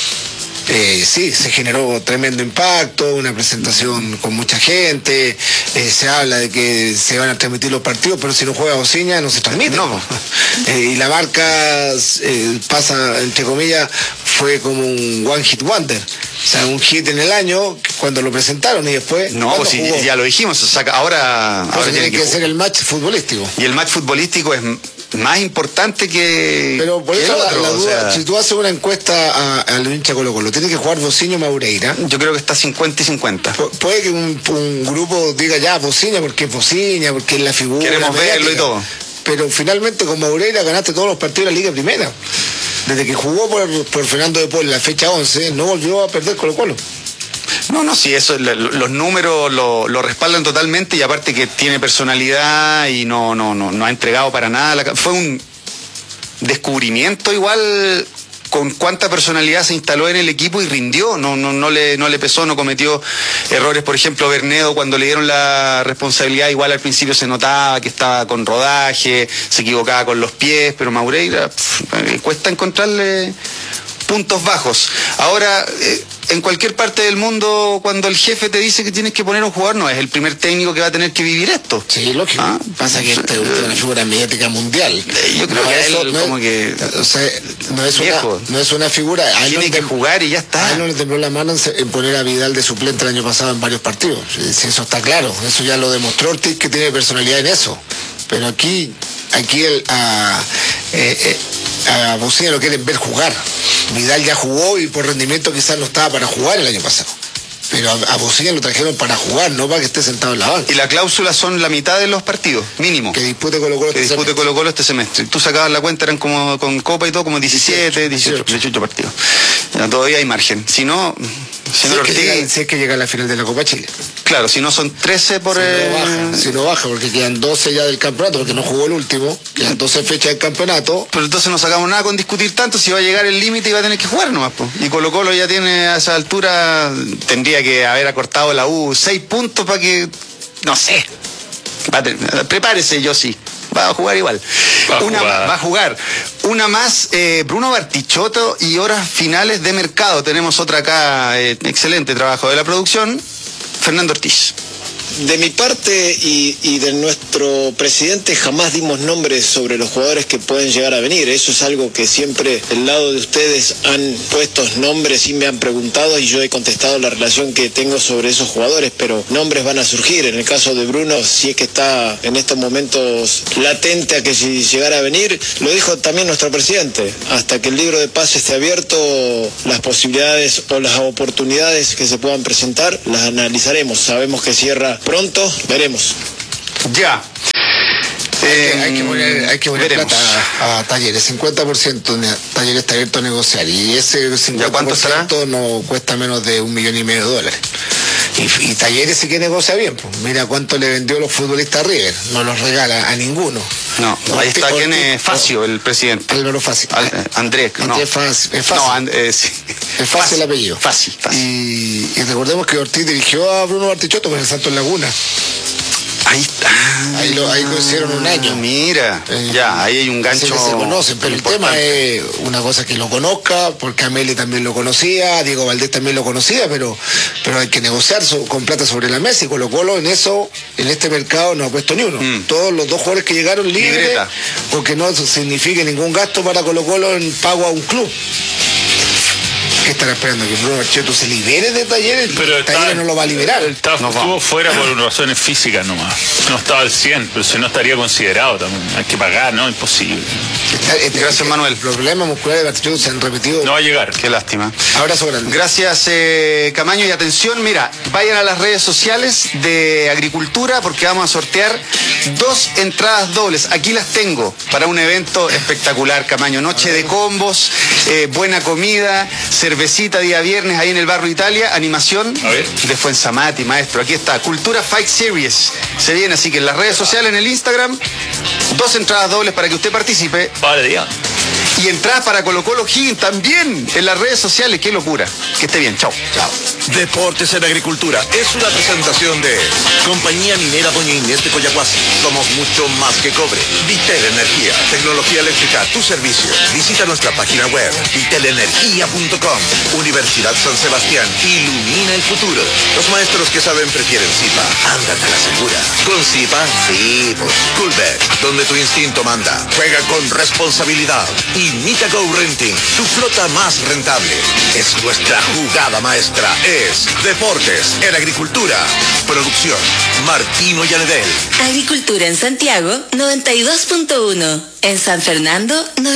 sí, se generó tremendo impacto, una presentación con mucha gente, se habla de que se van a transmitir los partidos, pero si no juega Bociña no se transmite. No. Y la marca pasa, entre comillas, fue como un one hit wonder. O sea, un hit en el año cuando lo presentaron y después. No, pues ya lo dijimos, o sea, ahora tiene que ser el match futbolístico. Y el match futbolístico es más importante que. Pero por eso la duda, si tú haces una encuesta al hincha Colo-Colo, ¿tiene que jugar Bociña o Maureira? Yo creo que está 50 y 50. Puede que un grupo diga ya Bociña porque es la figura. Queremos verlo y todo. Pero finalmente con Maureira ganaste todos los partidos de la Liga Primera. Desde que jugó por Fernando de Paul en la fecha 11, no volvió a perder Colo-Colo. No, sí, eso, los números lo respaldan totalmente, y aparte que tiene personalidad y no ha entregado para nada. Fue un descubrimiento igual con cuánta personalidad se instaló en el equipo y rindió, no le pesó, no cometió errores. Por ejemplo, Bernedo, cuando le dieron la responsabilidad, igual al principio se notaba que estaba con rodaje, se equivocaba con los pies, pero Maureira cuesta encontrarle puntos bajos. Ahora, en cualquier parte del mundo, cuando el jefe te dice que tienes que poner un jugador, no es el primer técnico que va a tener que vivir esto. Sí, lógico. Pasa que esta es una figura mediática mundial. Yo creo que él como que o sea, no es una figura. Tiene que jugar y ya está. A él no le tembló la mano en poner a Vidal de suplente el año pasado en varios partidos. Si eso está claro. Eso ya lo demostró Ortiz, que tiene personalidad en eso. Pero aquí a Bociña lo quieren ver jugar. Vidal ya jugó y por rendimiento quizás no estaba para jugar el año pasado. Pero a Bociña lo trajeron para jugar, no para que esté sentado en la banca. Y la cláusula son la mitad de los partidos, mínimo. Que dispute Colo-Colo este semestre. Tú sacabas la cuenta, eran como con Copa y todo, como 18 partidos. Ya, todavía hay margen. Si no, Si es que llega a la final de la Copa Chile. Claro, si no son 13 por si no baja, porque quedan 12 ya del campeonato, porque no jugó el último, quedan 12 fechas del campeonato. Pero entonces no sacamos nada con discutir tanto, si va a llegar el límite y va a tener que jugar nomás, po. Y Colo-Colo ya tiene a esa altura, tendría que haber acortado la U 6 puntos para que, no sé, prepárese, yo sí. Va a jugar igual. Va a jugar. Una más, Bruno Bartichotto y horas finales de mercado. Tenemos otra acá, excelente trabajo de la producción, Fernando Ortiz. De mi parte y de nuestro presidente jamás dimos nombres sobre los jugadores que pueden llegar a venir. Eso es algo que siempre del lado de ustedes han puesto nombres y me han preguntado y yo he contestado la relación que tengo sobre esos jugadores, pero nombres van a surgir. En el caso de Bruno, si es que está en estos momentos latente a que si llegara a venir, lo dijo también nuestro presidente. Hasta que el libro de paz esté abierto, las posibilidades o las oportunidades que se puedan presentar las analizaremos. Sabemos que cierra pronto, veremos. Ya. Hay que poner plata a Talleres. 50% Talleres está abierto a negociar. Y ese 50% no cuesta menos de $1,5 million. Y Talleres sí que negocia bien. Pues. Mira cuánto le vendió los futbolistas a River. No los regala a ninguno. No, ahí está quién es Facio, el presidente. Álvaro Facio. Andrés, no. Facio. Es Facio. No, sí. Es Facio el apellido. Facio. Y recordemos que Ortiz dirigió a Bruno Bartichotto con el Santos Laguna. Ahí está. Ahí lo hicieron un año. Mira, ya, ahí hay un gancho. Se conocen, pero importante. El tema es una cosa que lo conozca, porque Ameli también lo conocía, Diego Valdés también lo conocía, pero hay que negociar con plata sobre la mesa y Colo-Colo en este mercado no ha puesto ni uno. Todos los dos jugadores que llegaron libres, porque no signifique ningún gasto para Colo-Colo en pago a un club. ¿Qué estará esperando? ¿Que Bruno Bartichotto se libere de Talleres? Pero Talleres no lo va a liberar. Estuvo fuera por razones físicas nomás. No estaba al 100, pero si no estaría considerado también. Hay que pagar, ¿no? Imposible. Gracias, Manuel. Los problemas musculares de Bartichotto se han repetido. No va a llegar. Qué lástima. Abrazo grande. Gracias, Camaño. Y atención, mira, vayan a las redes sociales de Agricultura porque vamos a sortear 2 entradas dobles. Aquí las tengo para un evento espectacular, Camaño. Noche de combos, buena comida, cervecita día viernes ahí en el Barrio Italia, animación de Fuensamati, maestro. Aquí está, Cultura Fight Series. Se viene, así que en las redes sociales, en el Instagram, 2 entradas dobles para que usted participe. Vale, día. Y entradas para Colo-Colo Higgins también en las redes sociales. Qué locura. Que esté bien. Chao. Chao. Deportes en Agricultura es una presentación de Compañía Minera Doña Inés de Coyahuasi. Somos mucho más que cobre. Vitel Energía, tecnología eléctrica a tu servicio. Visita nuestra página web vitelenergia.com. Universidad San Sebastián, ilumina el futuro. Los maestros que saben prefieren Zipa. Ándate a la segura. Con Zipa, sí, pues. Coolbet, donde tu instinto manda. Juega con responsabilidad. Y Mitago Renting, tu flota más rentable. Es nuestra jugada maestra. Es Deportes en Agricultura. Producción, Martino Yanedel. Agricultura en Santiago, 92.1. En San Fernando,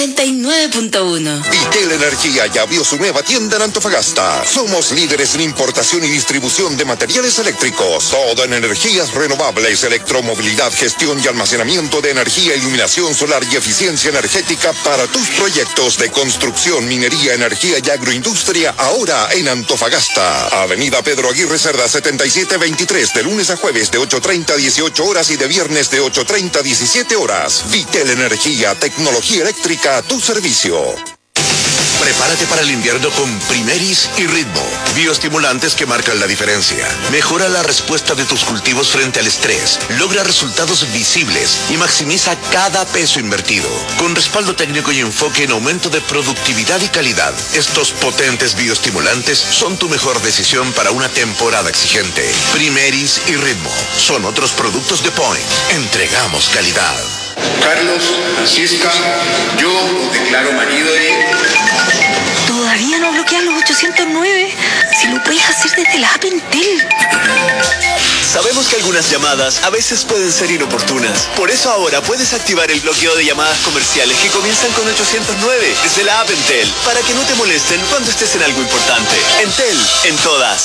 99.1. Vitel Energía ya abrió su nueva tienda en Antofagasta. Somos líderes en importación y distribución de materiales eléctricos. Todo en energías renovables, electromovilidad, gestión y almacenamiento de energía, iluminación solar y eficiencia energética para tus proyectos de construcción, minería, energía y agroindustria. Ahora en Antofagasta. Avenida Pedro Aguirre Cerda 7723, de lunes a jueves de 8:30 a 18 horas y de viernes de 8:30 a 17 horas. Vitel Energía. Tecnología eléctrica a tu servicio. Prepárate para el invierno con Primeris y Ritmo. Bioestimulantes que marcan la diferencia. Mejora la respuesta de tus cultivos frente al estrés. Logra resultados visibles y maximiza cada peso invertido. Con respaldo técnico y enfoque en aumento de productividad y calidad. Estos potentes bioestimulantes son tu mejor decisión para una temporada exigente. Primeris y Ritmo son otros productos de Point. Entregamos calidad. Carlos, Francisca, yo declaro marido de... ¿Todavía no bloquean los 809? Si lo puedes hacer desde la app Entel. Sabemos que algunas llamadas a veces pueden ser inoportunas. Por eso ahora puedes activar el bloqueo de llamadas comerciales que comienzan con 809 desde la app Entel, para que no te molesten cuando estés en algo importante. Entel, en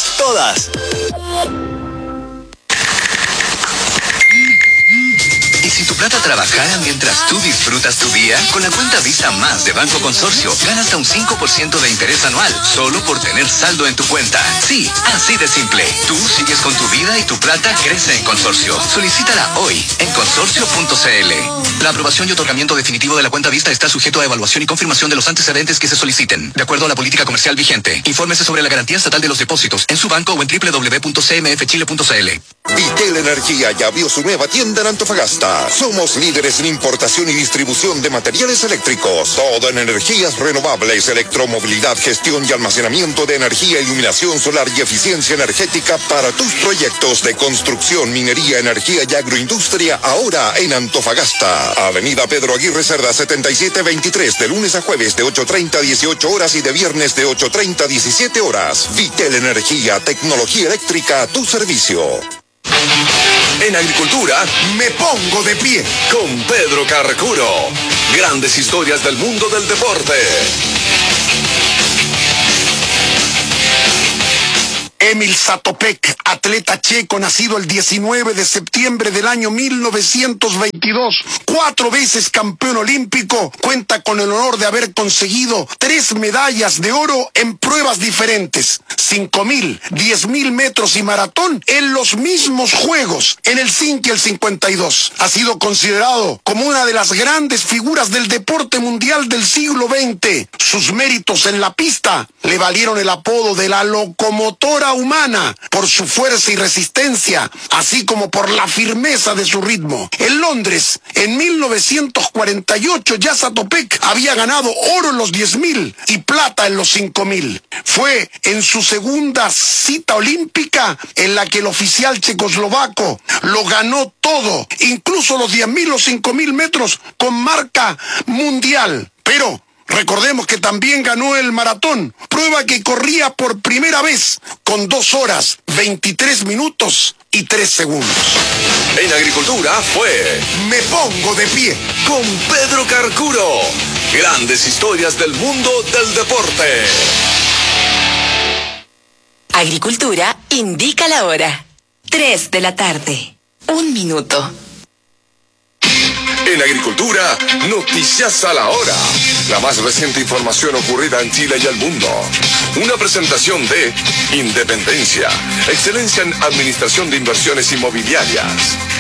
todas. si tu plata trabajara mientras tú disfrutas tu día? Con la cuenta Visa Más de Banco Consorcio, gana hasta un 5% de interés anual, solo por tener saldo en tu cuenta. Sí, así de simple. Tú sigues con tu vida y tu plata crece en Consorcio. Solicítala hoy en consorcio.cl. La aprobación y otorgamiento definitivo de la cuenta Vista está sujeto a evaluación y confirmación de los antecedentes que se soliciten, de acuerdo a la política comercial vigente. Infórmese sobre la garantía estatal de los depósitos en su banco o en www.cmfchile.cl. Vitel Energía ya abrió su nueva tienda en Antofagasta. Somos líderes en importación y distribución de materiales eléctricos. Todo en energías renovables, electromovilidad, gestión y almacenamiento de energía, iluminación solar y eficiencia energética para tus proyectos de construcción, minería, energía y agroindustria, ahora en Antofagasta. Avenida Pedro Aguirre Cerda 7723, de lunes a jueves de 8:30 a 18 horas y de viernes de 8:30 a 17 horas. Vitel Energía, tecnología eléctrica a tu servicio. En agricultura, me pongo de pie con Pedro Carcuro. Grandes historias del mundo del deporte. Emil Zatopek, atleta checo nacido el 19 de septiembre del año 1922, 4 veces campeón olímpico, cuenta con el honor de haber conseguido 3 medallas de oro en pruebas diferentes, 5.000, 10.000 metros y maratón en los mismos Juegos, en el 5 y el 52. Ha sido considerado como una de las grandes figuras del deporte mundial del siglo XX. Sus méritos en la pista le valieron el apodo de la locomotora humana por su fuerza y resistencia, así como por la firmeza de su ritmo. En Londres, en 1948, ya Zatopek había ganado oro en los 10.000 y plata en los 5.000. Fue en su segunda cita olímpica en la que el oficial checoslovaco lo ganó todo, incluso los 10.000, los 5.000 metros con marca mundial. Pero recordemos que también ganó el maratón, prueba que corría por primera vez con 2 horas, 23 minutos y 3 segundos. En agricultura fue Me Pongo de Pie con Pedro Carcuro. Grandes historias del mundo del deporte. Agricultura indica la hora. 3 de la tarde. 1 minuto. En agricultura, noticias a la hora. La más reciente información ocurrida en Chile y el mundo. Una presentación de Independencia, excelencia en administración de inversiones inmobiliarias.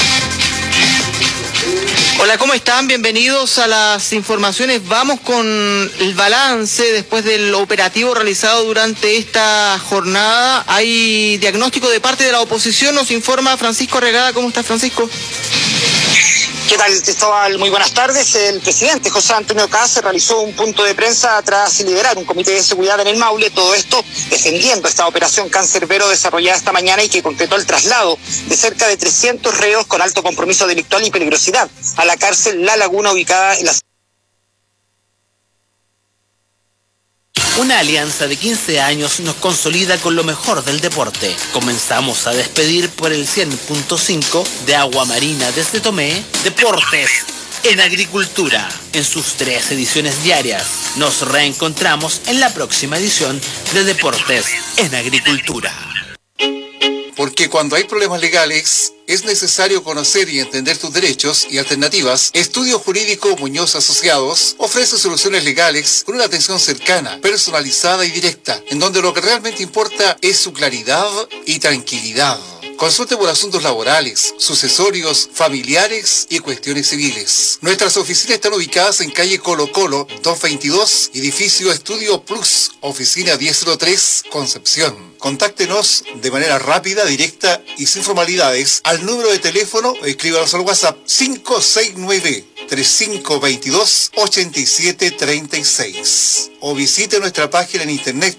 Hola, ¿cómo están? Bienvenidos a las informaciones. Vamos con el balance después del operativo realizado durante esta jornada. Hay diagnóstico de parte de la oposición, nos informa Francisco Regada. ¿Cómo está, Francisco? ¿Qué tal, Cristóbal? Muy buenas tardes. El presidente José Antonio Kast realizó un punto de prensa tras liderar un comité de seguridad en el Maule, todo esto defendiendo esta operación Cancerbero desarrollada esta mañana y que concretó el traslado de cerca de 300 reos con alto compromiso delictual y peligrosidad a la cárcel La Laguna, ubicada en la... Una alianza de 15 años nos consolida con lo mejor del deporte. Comenzamos a despedir por el 100.5 de Agua Marina desde Tomé, Deportes en Agricultura, en sus 3 ediciones diarias. Nos reencontramos en la próxima edición de Deportes en Agricultura. Porque cuando hay problemas legales, es necesario conocer y entender tus derechos y alternativas. Estudio Jurídico Muñoz Asociados ofrece soluciones legales con una atención cercana, personalizada y directa, en donde lo que realmente importa es su claridad y tranquilidad. Consulte por asuntos laborales, sucesorios, familiares y cuestiones civiles. Nuestras oficinas están ubicadas en calle Colo Colo, 222, edificio Estudio Plus, oficina 1003, Concepción. Contáctenos de manera rápida, directa y sin formalidades al número de teléfono o escríbanos al WhatsApp 569-3522-8736 o visite nuestra página en internet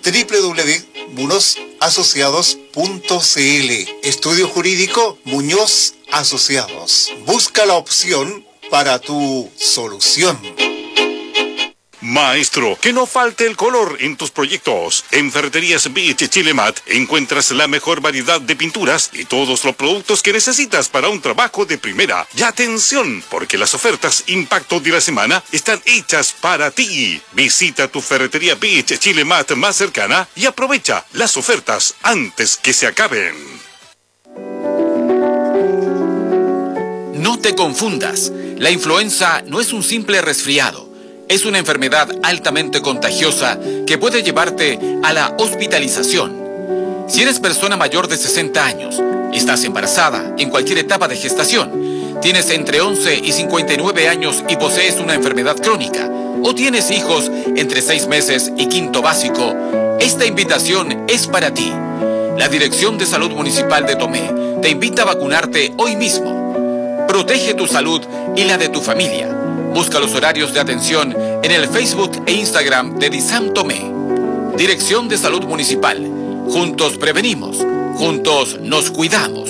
www.muñozasociados.cl. Estudio Jurídico Muñoz Asociados. Busca la opción para tu solución. Maestro, que no falte el color en tus proyectos. En Ferreterías Beach Chile Mat encuentras la mejor variedad de pinturas y todos los productos que necesitas para un trabajo de primera. Y atención, porque las ofertas Impacto de la semana están hechas para ti. Visita tu Ferretería Beach Chile Mat más cercana y aprovecha las ofertas antes que se acaben. No te confundas. La influenza no es un simple resfriado. Es una enfermedad altamente contagiosa que puede llevarte a la hospitalización. Si eres persona mayor de 60 años, estás embarazada en cualquier etapa de gestación, tienes entre 11 y 59 años y posees una enfermedad crónica, o tienes hijos entre 6 meses y quinto básico, esta invitación es para ti. La Dirección de Salud Municipal de Tomé te invita a vacunarte hoy mismo. Protege tu salud y la de tu familia. Busca los horarios de atención en el Facebook e Instagram de DISAM Tomé. Dirección de Salud Municipal. Juntos prevenimos. Juntos nos cuidamos.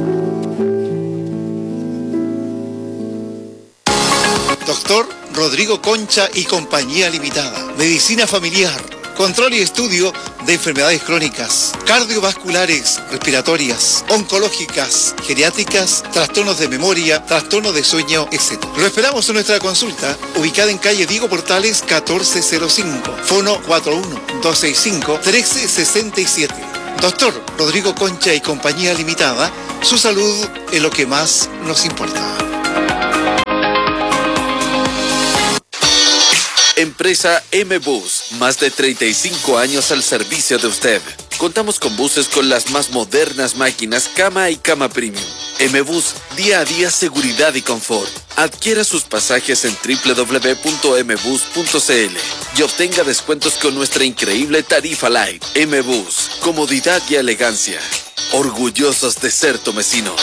Doctor Rodrigo Concha y Compañía Limitada. Medicina familiar. Control y estudio de enfermedades crónicas, cardiovasculares, respiratorias, oncológicas, geriátricas, trastornos de memoria, trastornos de sueño, etc. Lo esperamos en nuestra consulta, ubicada en calle Diego Portales 1405, fono 41-265-1367. Doctor Rodrigo Concha y Compañía Limitada, su salud es lo que más nos importa. Empresa M-Bus, más de 35 años al servicio de usted. Contamos con buses con las más modernas máquinas cama y cama premium. M-Bus, día a día seguridad y confort. Adquiera sus pasajes en www.mbus.cl y obtenga descuentos con nuestra increíble tarifa Light. M-Bus, comodidad y elegancia. Orgullosos de ser tomecinos.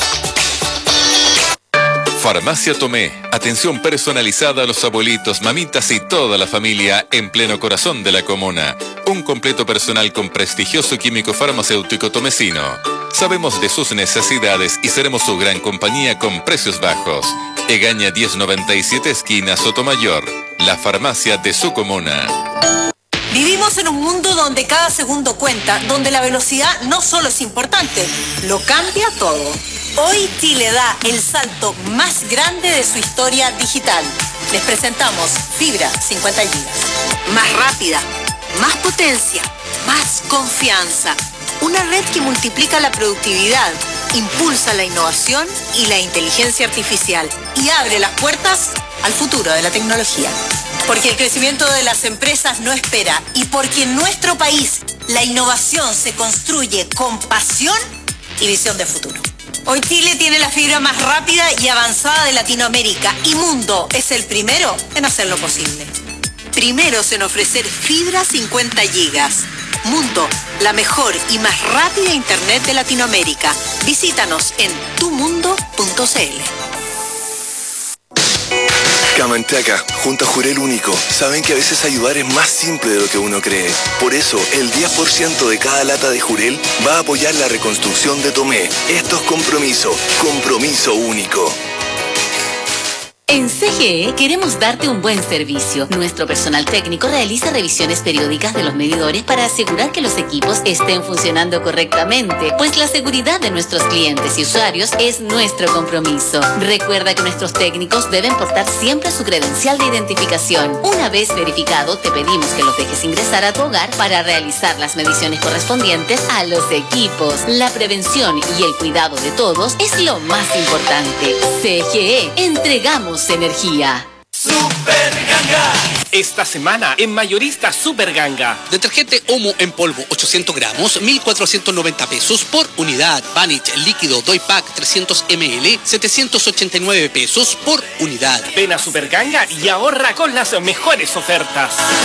Farmacia Tomé, atención personalizada a los abuelitos, mamitas y toda la familia en pleno corazón de la comuna. Un completo personal con prestigioso químico farmacéutico tomecino. Sabemos de sus necesidades y seremos su gran compañía con precios bajos. Egaña 1097 esquina Sotomayor, la farmacia de su comuna. Vivimos en un mundo donde cada segundo cuenta, donde la velocidad no solo es importante, lo cambia todo. Hoy Chile da el salto más grande de su historia digital. Les presentamos Fibra 50 GB. Más rápida, más potencia, más confianza. Una red que multiplica la productividad, impulsa la innovación y la inteligencia artificial y abre las puertas al futuro de la tecnología. Porque el crecimiento de las empresas no espera y porque en nuestro país la innovación se construye con pasión y visión de futuro. Hoy Chile tiene la fibra más rápida y avanzada de Latinoamérica y Mundo es el primero en hacerlo posible. Primeros en ofrecer fibra 50 GB. Mundo, la mejor y más rápida internet de Latinoamérica. Visítanos en tumundo.cl. Camanchaca, junto a Jurel Único, saben que a veces ayudar es más simple de lo que uno cree. Por eso, el 10% de cada lata de Jurel va a apoyar la reconstrucción de Tomé. Esto es compromiso único. En CGE queremos darte un buen servicio. Nuestro personal técnico realiza revisiones periódicas de los medidores para asegurar que los equipos estén funcionando correctamente, pues la seguridad de nuestros clientes y usuarios es nuestro compromiso. Recuerda que nuestros técnicos deben portar siempre su credencial de identificación. Una vez verificado, te pedimos que los dejes ingresar a tu hogar para realizar las mediciones correspondientes a los equipos. La prevención y el cuidado de todos es lo más importante. CGE, entregamos energía. Super Ganga. Esta semana en Mayorista Super Ganga. Detergente Omo en polvo 800 gramos, 1.490 pesos por unidad. Vanish líquido Doypack 300 ml, 789 pesos por unidad. Ven a Super Ganga y ahorra con las mejores ofertas.